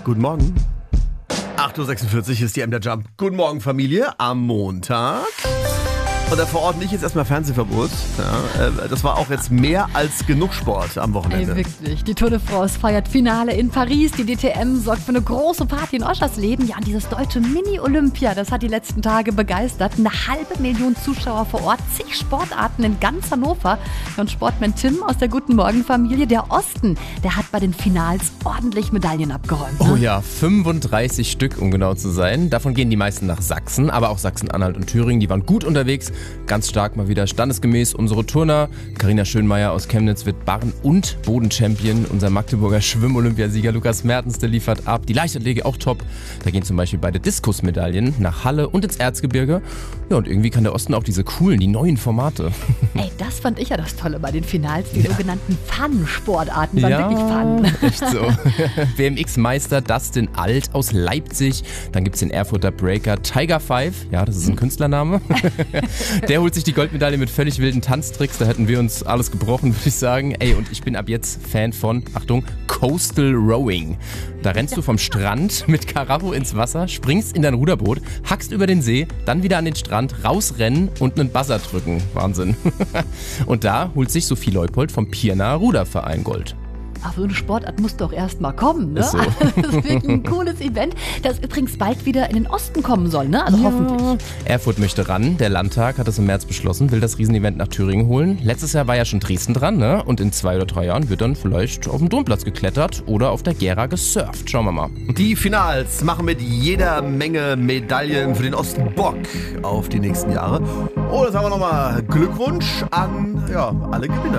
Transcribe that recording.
Guten Morgen. 8.46 Uhr ist die MDR Jump. Guten Morgen, Familie, am Montag. Und da verordne ich jetzt erstmal Fernsehverbot. Ja, das war auch jetzt mehr als genug Sport am Wochenende. Ey, wirklich. Die Tour de France feiert Finale in Paris. Die DTM sorgt für eine große Party in Oschersleben. Ja, und dieses deutsche Mini-Olympia, das hat die letzten Tage begeistert. 500.000 Zuschauer vor Ort, zig Sportarten in ganz Hannover. Und Sportman Tim aus der Guten Morgen-Familie, der Osten, der hat bei den Finals ordentlich Medaillen abgeräumt. Oh ja, 35 Stück, um genau zu sein. Davon gehen die meisten nach Sachsen, aber auch Sachsen-Anhalt und Thüringen, die waren gut unterwegs. Ganz stark mal wieder standesgemäß unsere Turner. Carina Schönmeier aus Chemnitz wird Barren- und Boden-Champion. Unser Magdeburger Schwimm-Olympiasieger Lukas Mertens, der liefert ab. Die Leichtathletik auch top. Da gehen zum Beispiel beide Diskusmedaillen nach Halle und ins Erzgebirge. Ja, und irgendwie kann der Osten auch diese coolen, die neuen Formate. Ey, das fand ich ja das Tolle bei den Finals. Die sogenannten Fun-Sportarten waren wirklich Fun. Echt so. BMX-Meister Dustin Alt aus Leipzig. Dann gibt es den Erfurter Breaker Tiger 5. Ja, das ist ein Künstlername. Der holt sich die Goldmedaille mit völlig wilden Tanztricks. Da hätten wir uns alles gebrochen, würde ich sagen. Ey, und ich bin ab jetzt Fan von, Achtung, Coastal Rowing. Da rennst du vom Strand mit Karacho ins Wasser, springst in dein Ruderboot, hackst über den See, dann wieder an den Strand, rausrennen und einen Buzzer drücken. Wahnsinn. Und da holt sich Sophie Leupold vom Pirnaer Ruderverein Gold. Auf so eine Sportart muss doch erst mal kommen, ne? Ist so. Das ist wirklich ein cooles Event, das übrigens bald wieder in den Osten kommen soll, ne? Also hoffentlich. Erfurt möchte ran. Der Landtag hat es im März beschlossen, will das Riesenevent nach Thüringen holen. Letztes Jahr war ja schon Dresden dran, ne? Und in 2 oder 3 Jahren wird dann vielleicht auf dem Domplatz geklettert oder auf der Gera gesurft. Schauen wir mal. Die Finals machen mit jeder Menge Medaillen für den Osten Bock auf die nächsten Jahre. Oh, jetzt haben wir nochmal Glückwunsch an alle Gewinner.